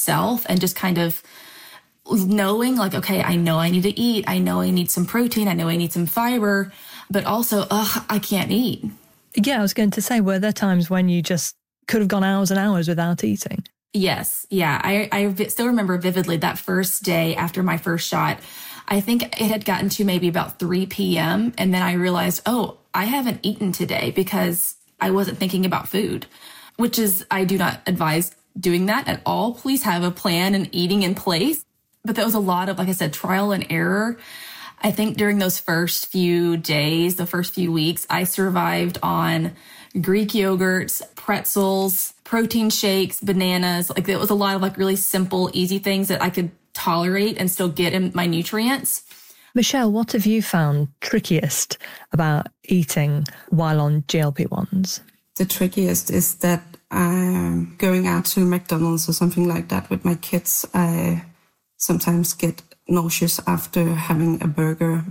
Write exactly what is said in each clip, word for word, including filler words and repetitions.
myself and just kind of knowing like, okay, I know I need to eat. I know I need some protein. I know I need some fiber, but also, ugh, I can't eat. Yeah, I was going to say, were there times when you just could have gone hours and hours without eating? Yes. Yeah. I, I still remember vividly that first day after my first shot. I think it had gotten to maybe about three p.m. And then I realized, oh, I haven't eaten today because I wasn't thinking about food, which is, I do not advise doing that at all. Please have a plan and eating in place. But there was a lot of, like I said, trial and error. I think during those first few days, the first few weeks, I survived on Greek yogurts, pretzels, protein shakes, bananas. Like, it was a lot of like really simple, easy things that I could tolerate and still get in my nutrients. Michelle, what have you found trickiest about eating while on G L P ones? The trickiest is that I'm going out to McDonald's or something like that with my kids. I sometimes get nauseous after having a burger.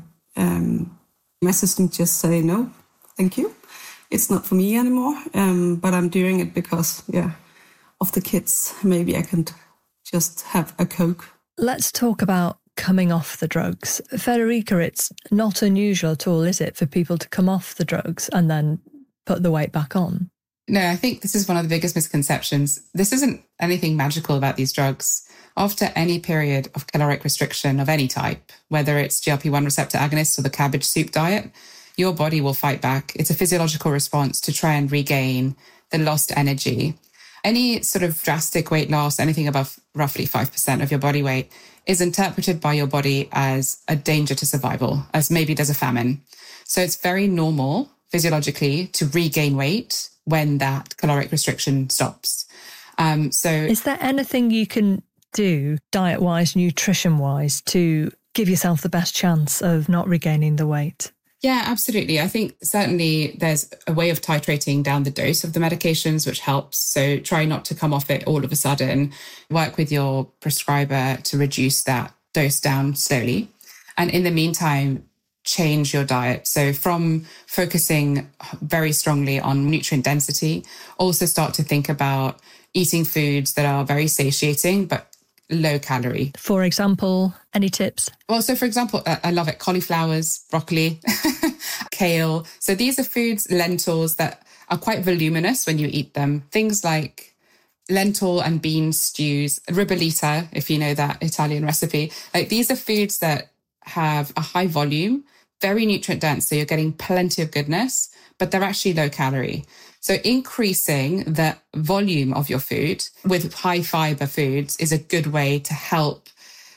Um, my assistant just say, no, thank you. It's not for me anymore. Um, but I'm doing it because, yeah, of the kids. Maybe I can just have a Coke. Let's talk about coming off the drugs. Federica, it's not unusual at all, is it, for people to come off the drugs and then put the weight back on? No, I think this is one of the biggest misconceptions. This isn't anything magical about these drugs. After any period of caloric restriction of any type, whether it's G L P one receptor agonists or the cabbage soup diet, your body will fight back. It's a physiological response to try and regain the lost energy. Any sort of drastic weight loss, anything above roughly five percent of your body weight, is interpreted by your body as a danger to survival, as maybe there's a famine. So it's very normal physiologically to regain weight when that caloric restriction stops. Um, so is there anything you can do diet-wise, nutrition-wise, to give yourself the best chance of not regaining the weight? Yeah, absolutely. I think certainly there's a way of titrating down the dose of the medications, which helps. So try not to come off it all of a sudden. Work with your prescriber to reduce that dose down slowly. And in the meantime, change your diet. So from focusing very strongly on nutrient density, also start to think about eating foods that are very satiating, but low calorie. For example, any tips? Well, so for example, I love it. Cauliflowers, broccoli, kale. So these are foods, lentils, that are quite voluminous when you eat them. Things like lentil and bean stews, ribollita, if you know that Italian recipe. Like, these are foods that have a high volume, very nutrient dense. So you're getting plenty of goodness, but they're actually low calorie. So increasing the volume of your food with high fiber foods is a good way to help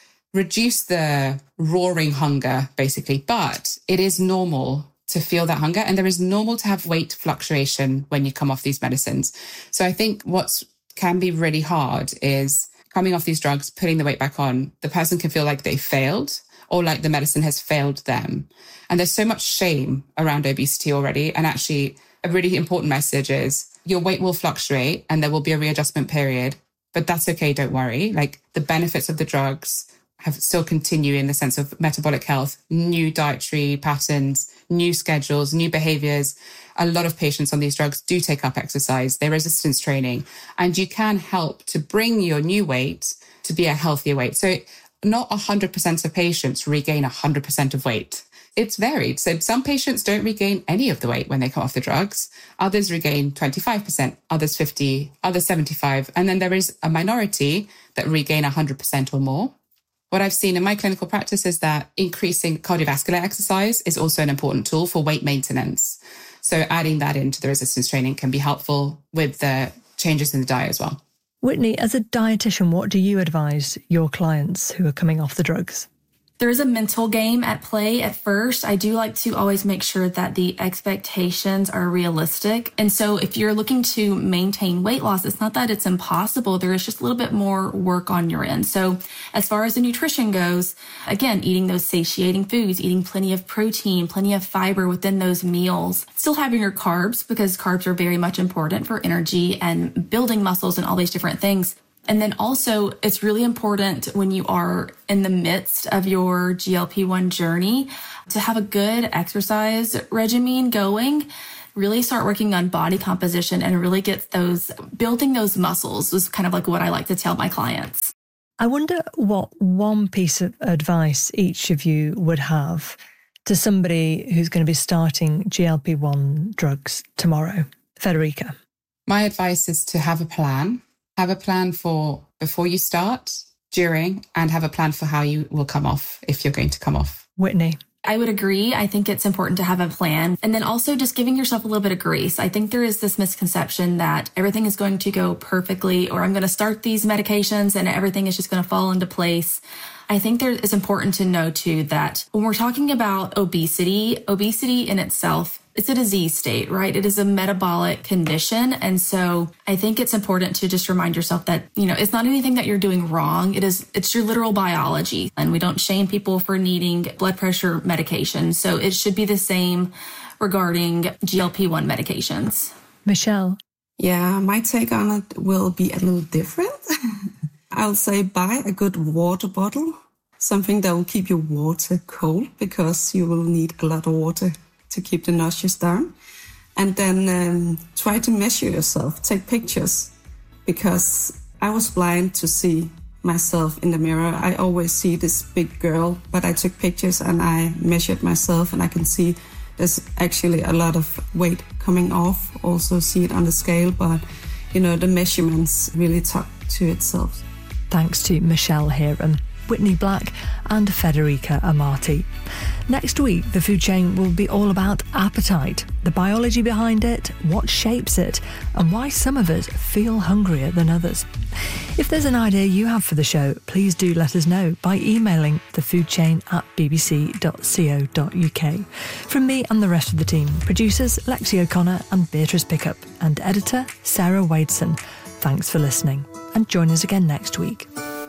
reduce the roaring hunger, basically. But it is normal to feel that hunger, and there is normal to have weight fluctuation when you come off these medicines. So I think what's can be really hard is coming off these drugs, putting the weight back on. The person can feel like they failed, or like the medicine has failed them. And there's so much shame around obesity already. And actually, a really important message is your weight will fluctuate and there will be a readjustment period, but that's okay. Don't worry. Like, the benefits of the drugs have still continue in the sense of metabolic health, new dietary patterns, new schedules, new behaviors. A lot of patients on these drugs do take up exercise, their resistance training, and you can help to bring your new weight to be a healthier weight. So not one hundred percent of patients regain one hundred percent of weight. It's varied. So some patients don't regain any of the weight when they come off the drugs. Others regain twenty-five percent, others fifty, others seventy-five. And then there is a minority that regain one hundred percent or more. What I've seen in my clinical practice is that increasing cardiovascular exercise is also an important tool for weight maintenance. So adding that into the resistance training can be helpful with the changes in the diet as well. Whitney, as a dietitian, what do you advise your clients who are coming off the drugs? There is a mental game at play at first. I do like to always make sure that the expectations are realistic. And so if you're looking to maintain weight loss, it's not that it's impossible. There is just a little bit more work on your end. So as far as the nutrition goes, again, eating those satiating foods, eating plenty of protein, plenty of fiber within those meals, still having your carbs, because carbs are very much important for energy and building muscles and all these different things. And then also, it's really important when you are in the midst of your G L P one journey to have a good exercise regimen going. Really start working on body composition and really get those, building those muscles is kind of like what I like to tell my clients. I wonder what one piece of advice each of you would have to somebody who's going to be starting G L P one drugs tomorrow. Federica. My advice is to have a plan. Have a plan for before you start, during, and have a plan for how you will come off if you're going to come off. Whitney. I would agree. I think it's important to have a plan. And then also just giving yourself a little bit of grace. I think there is this misconception that everything is going to go perfectly, or I'm going to start these medications and everything is just going to fall into place. I think there it's important to know too that when we're talking about obesity, obesity in itself, it's a disease state, right? It is a metabolic condition. And so I think it's important to just remind yourself that, you know, it's not anything that you're doing wrong. It is, it's your literal biology. And we don't shame people for needing blood pressure medication. So it should be the same regarding G L P one medications. Michelle. Yeah, my take on it will be a little different. I'll say buy a good water bottle, something that will keep your water cold because you will need a lot of water to keep the nausea down. And then um, try to measure yourself, take pictures, because I was blind to see myself in the mirror. I always see this big girl, but I took pictures and I measured myself and I can see there's actually a lot of weight coming off. Also see it on the scale, but you know, the measurements really talk to itself. Thanks to Michelle Heron, Whitney Black and Federica Amati. Next week, The Food Chain will be all about appetite, the biology behind it, what shapes it, and why some of us feel hungrier than others. If there's an idea you have for the show, please do let us know by emailing thefoodchain at bbc dot co dot uk. From me and the rest of the team, producers Lexi O'Connor and Beatrice Pickup, and editor Sarah Wadeson. Thanks for listening, and join us again next week.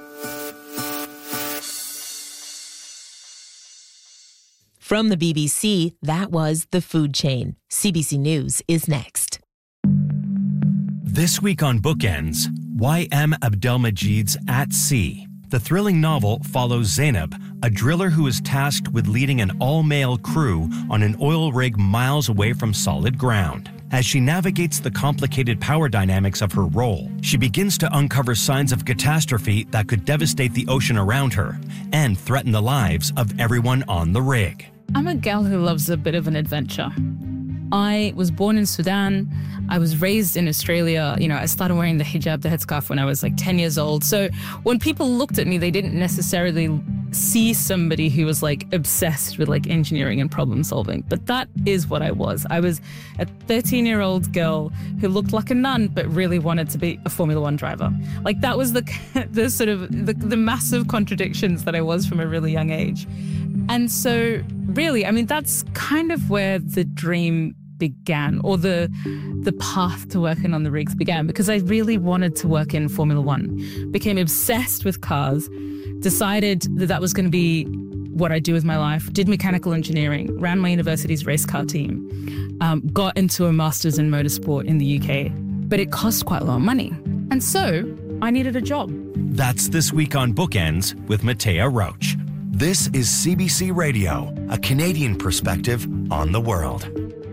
From the B B C, that was The Food Chain. C B C News is next. This week on Bookends, Y M Abdelmajid's At Sea. The thrilling novel follows Zainab, a driller who is tasked with leading an all-male crew on an oil rig miles away from solid ground. As she navigates the complicated power dynamics of her role, she begins to uncover signs of catastrophe that could devastate the ocean around her and threaten the lives of everyone on the rig. I'm a gal who loves a bit of an adventure. I was born in Sudan. I was raised in Australia. You know, I started wearing the hijab, the headscarf, when I was like ten years old. So when people looked at me, they didn't necessarily see somebody who was like obsessed with like engineering and problem solving. But that is what I was. I was a thirteen-year-old girl who looked like a nun, but really wanted to be a Formula One driver. Like that was the the sort of the, the massive contradictions that I was from a really young age. And so really, I mean, that's kind of where the dream began, or the the path to working on the rigs began, because I really wanted to work in Formula One. Became obsessed with cars, decided that that was going to be what I do with my life, did mechanical engineering, ran my university's race car team, um, got into a master's in motorsport in the U K, but it cost quite a lot of money. And so I needed a job. That's This Week on Bookends with Matea Roach. This is C B C Radio, a Canadian perspective on the world.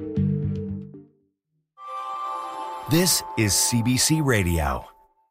This is C B C Radio.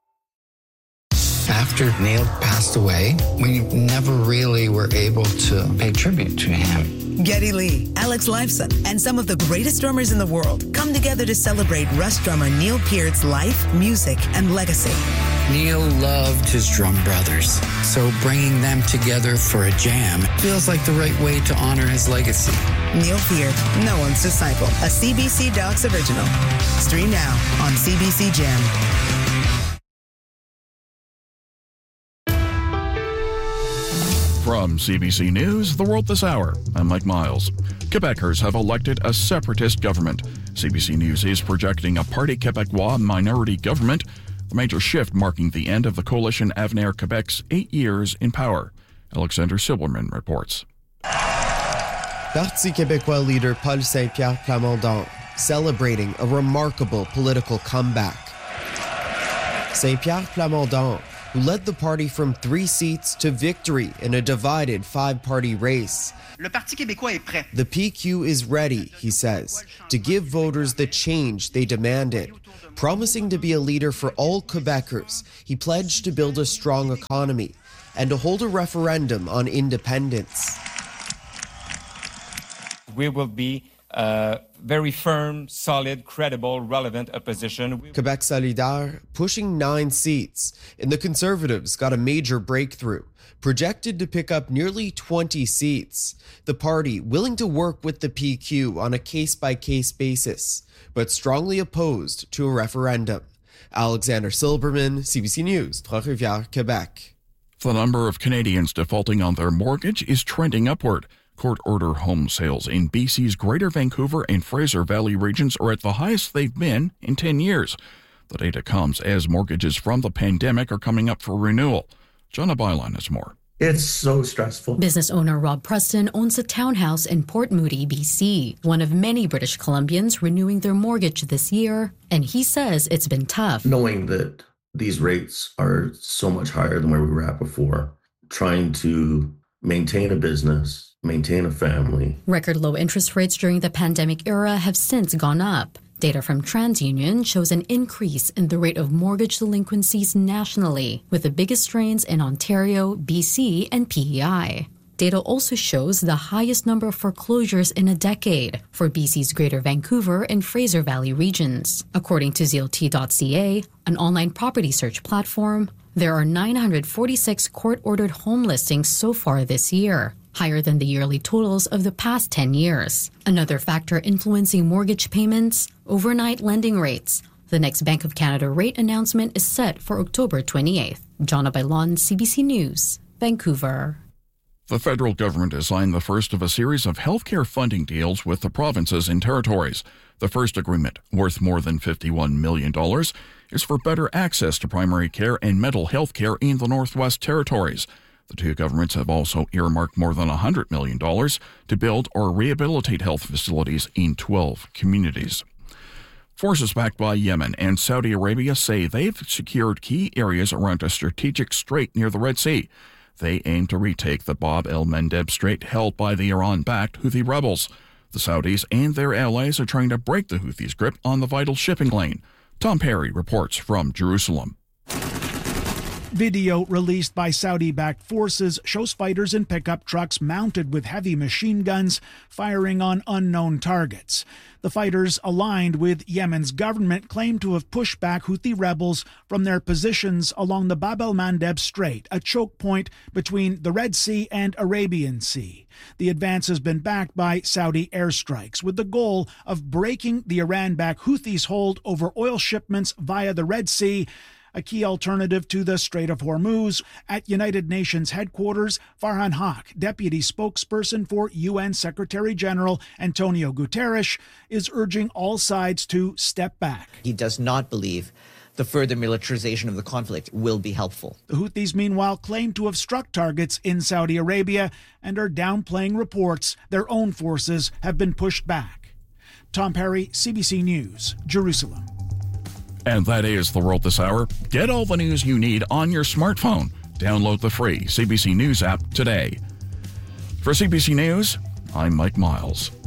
After Neil passed away, we never really were able to pay tribute to him. Geddy Lee, Alex Lifeson, and some of the greatest drummers in the world come together to celebrate Rush drummer Neil Peart's life, music, and legacy. Neil loved his drum brothers, so bringing them together for a jam feels like the right way to honor his legacy. Neil Peart, No One's Disciple, a C B C Docs original. Stream now on C B C Gem. From C B C News, The World This Hour, I'm Mike Miles. Quebecers have elected a separatist government. C B C News is projecting a Parti Québécois minority government, the major shift marking the end of the coalition Avenir Quebec's eight years in power. Alexander Silberman reports. Parti Québécois leader Paul Saint-Pierre Plamondon celebrating a remarkable political comeback. Saint-Pierre Plamondon, who led the party from three seats to victory in a divided five-party race. Le Parti québécois est prêt. The P Q is ready, he says, to give voters the change they demanded. Promising to be a leader for all Quebecers, he pledged to build a strong economy and to hold a referendum on independence. We will be a very firm, solid, credible, relevant opposition. Quebec Solidaire pushing nine seats, and the Conservatives got a major breakthrough, projected to pick up nearly twenty seats. The party willing to work with the P Q on a case-by-case basis, but strongly opposed to a referendum. Alexander Silberman, C B C News, Trois-Rivières, Quebec. The number of Canadians defaulting on their mortgage is trending upward. Court-order home sales in B C's Greater Vancouver and Fraser Valley regions are at the highest they've been in ten years. The data comes as mortgages from the pandemic are coming up for renewal. Jonah Byline has more. It's so stressful. Business owner Rob Preston owns a townhouse in Port Moody, B C, one of many British Columbians renewing their mortgage this year, and he says it's been tough. Knowing that these rates are so much higher than where we were at before, trying to maintain a business, maintain a family. Record low interest rates during the pandemic era have since gone up. Data from TransUnion shows an increase in the rate of mortgage delinquencies nationally, with the biggest strains in Ontario, B C, and P E I. Data also shows the highest number of foreclosures in a decade for B C's Greater Vancouver and Fraser Valley regions. According to Z L T dot C A, an online property search platform, there are nine hundred forty-six court-ordered home listings so far this year, higher than the yearly totals of the past ten years. Another factor influencing mortgage payments, overnight lending rates. The next Bank of Canada rate announcement is set for October twenty-eighth. Jonna Bailon, C B C News, Vancouver. The federal government has signed the first of a series of healthcare funding deals with the provinces and territories. The first agreement, worth more than fifty-one million dollars, is for better access to primary care and mental health care in the Northwest Territories. The two governments have also earmarked more than one hundred million dollars to build or rehabilitate health facilities in twelve communities. Forces backed by Yemen and Saudi Arabia say they've secured key areas around a strategic strait near the Red Sea. They aim to retake the Bab el-Mandeb Strait held by the Iran-backed Houthi rebels. The Saudis and their allies are trying to break the Houthis' grip on the vital shipping lane. Tom Perry reports from Jerusalem. Video released by Saudi-backed forces shows fighters in pickup trucks mounted with heavy machine guns firing on unknown targets. The fighters, aligned with Yemen's government, claim to have pushed back Houthi rebels from their positions along the Bab el-Mandeb Strait, a choke point between the Red Sea and Arabian Sea. The advance has been backed by Saudi airstrikes, with the goal of breaking the Iran-backed Houthis' hold over oil shipments via the Red Sea, a key alternative to the Strait of Hormuz. At United Nations headquarters, Farhan Haq, deputy spokesperson for U N Secretary General Antonio Guterres, is urging all sides to step back. He does not believe the further militarization of the conflict will be helpful. The Houthis, meanwhile, claim to have struck targets in Saudi Arabia and are downplaying reports their own forces have been pushed back. Tom Perry, C B C News, Jerusalem. And that is The World This Hour. Get all the news you need on your smartphone. Download the free C B C News app today. For C B C News, I'm Mike Miles.